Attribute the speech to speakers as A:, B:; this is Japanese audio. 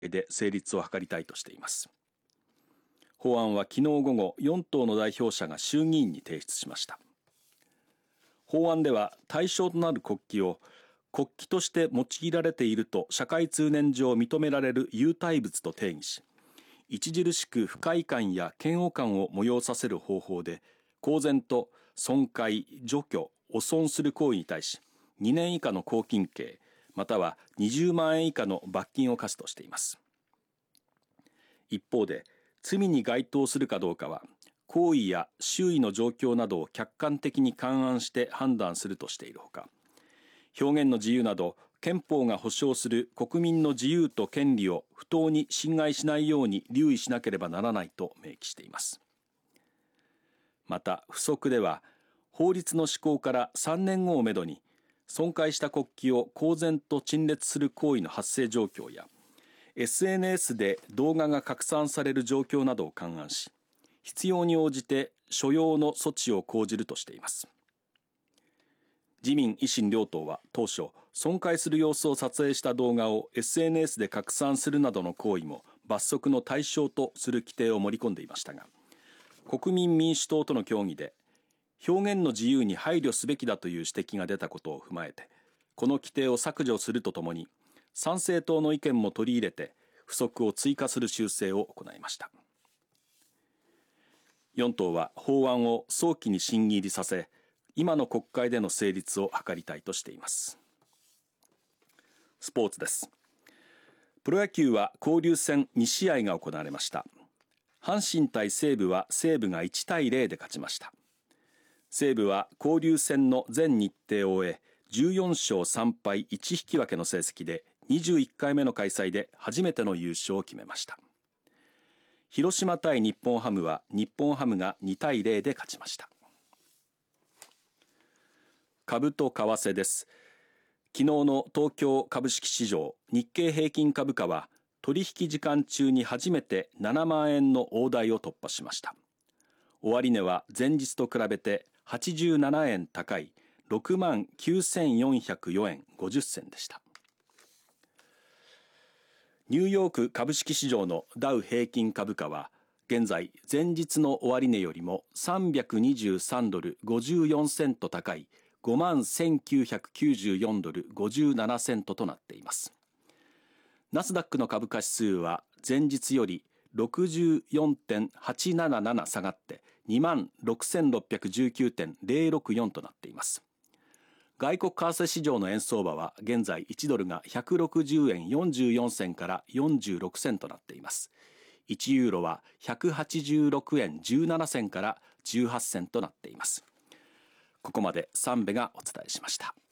A: で成立を図りたいとしています。法案は昨日午後、4党の代表者が衆議院に提出しました。法案では対象となる国旗を国旗として用いられていると社会通念上認められる有体物と定義し、著しく不快感や嫌悪感を催させる方法で公然と損壊、除去、汚損する行為に対し2年以下の拘禁刑または20万円以下の罰金を科すとしています。一方で罪に該当するかどうかは行為や周囲の状況などを客観的に勘案して判断するとしているほか、表現の自由など憲法が保障する国民の自由と権利を不当に侵害しないように留意しなければならないと明記しています。また付則では法律の施行から3年後をめどに損壊した国旗を公然と陳列する行為の発生状況やSNS で動画が拡散される状況などを勘案し、必要に応じて所要の措置を講じるとしています。自民・維新両党は当初、損壊する様子を撮影した動画を SNS で拡散するなどの行為も罰則の対象とする規定を盛り込んでいましたが、国民民主党との協議で表現の自由に配慮すべきだという指摘が出たことを踏まえて、この規定を削除するとともに参政党の意見も取り入れて付則を追加する修正を行いました。4党は法案を早期に審議入りさせ、今の国会での成立を図りたいとしています。スポーツです。プロ野球は交流戦2試合が行われました。阪神対西武は西武が1対0で勝ちました。西武は交流戦の全日程を終え14勝3敗1引き分けの成績で21回目の開催で初めての優勝を決めました。広島対日本ハムは日本ハムが2対0で勝ちました。株と為替です。昨日の東京株式市場、日経平均株価は取引時間中に初めて7万円の大台を突破しました。終値は前日と比べて87円高い6万9404円50銭でした。ニューヨーク株式市場のダウ平均株価は現在前日の終値よりも323ドル54セント高い5万1994ドル57セントとなっています。ナスダックの株価指数は前日より64.877 下がって26,619.064 となっています。外国為替市場の円相場は現在1ドルが160円44銭から46銭となっています。1ユーロは186円17銭から18銭となっています。ここまで三部がお伝えしました。